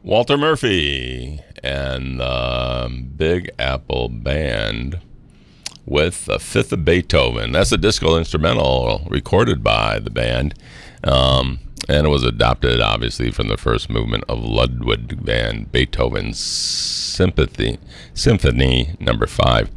Walter Murphy and the Big Apple Band with the Fifth of Beethoven. That's a disco instrumental recorded by the band. And it was adopted, obviously, from the first movement of Ludwig van Beethoven's Symphony Number 5.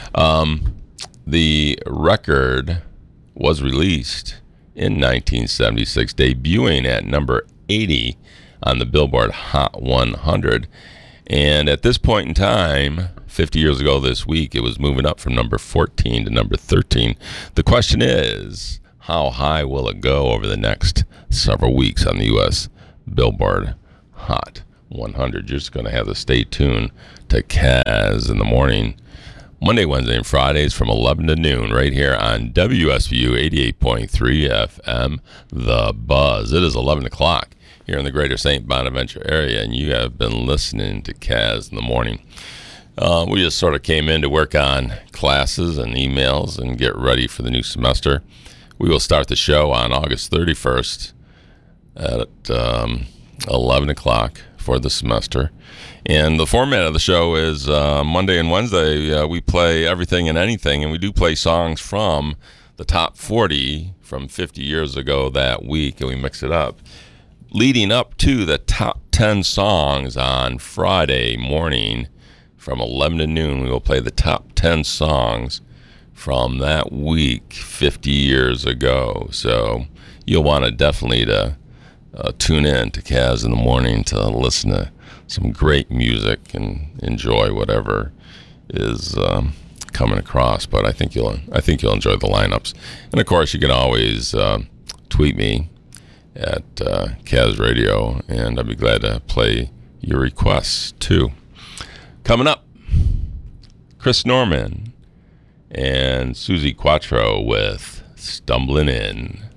The record was released in 1976, debuting at number 80 on the Billboard Hot 100. And at this point in time, 50 years ago this week, it was moving up from number 14 to number 13. The question is, how high will it go over the next several weeks on the U.S. Billboard Hot 100? You're just going to have to stay tuned to Kaz in the morning, Monday, Wednesday, and Fridays from 11 to noon right here on WSVU 88.3 FM, The Buzz. It is 11 o'clock here in the greater St. Bonaventure area, and you have been listening to Kaz in the morning. We just sort of came in to work on classes and emails and get ready for the new semester. We will start the show on August 31st at 11 o'clock for the semester. And the format of the show is Monday and Wednesday, we play everything and anything, and we do play songs from the top 40 from 50 years ago that week, and we mix it up. Leading up to the top 10 songs on Friday morning from 11 to noon, we will play the top 10 songs from that week 50 years ago. So you'll want to definitely tune in to Kaz in the morning to listen to some great music and enjoy whatever is coming across. But I think you'll enjoy the lineups. And of course, you can always tweet me at Kaz Radio, and I'd be glad to play your requests too. Coming up, Chris Norman and Susie Quattro with Stumbling In.